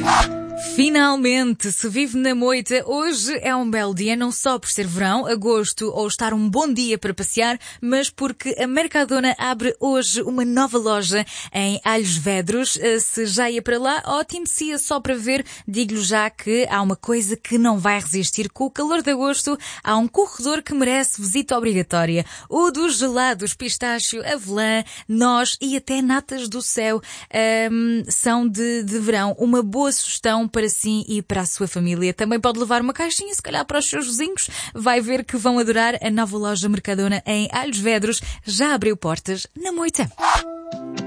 Finalmente, se vive na moita, hoje é um belo dia, não só por ser verão, agosto ou estar um bom dia para passear, mas porque a Mercadona abre hoje uma nova loja em Alhos Vedros. Se já ia para lá, ótimo. Se ia só para ver, digo-lhe já que há uma coisa que não vai resistir. Com o calor de agosto, há um corredor que merece visita obrigatória. O dos gelados, pistácio, avelã, noz e até natas do céu. São de verão. Uma boa sugestão para si e para a sua família. Também pode levar uma caixinha, se calhar para os seus vizinhos. Vai ver que vão adorar. A nova loja Mercadona em Alhos Vedros já abriu portas na moita.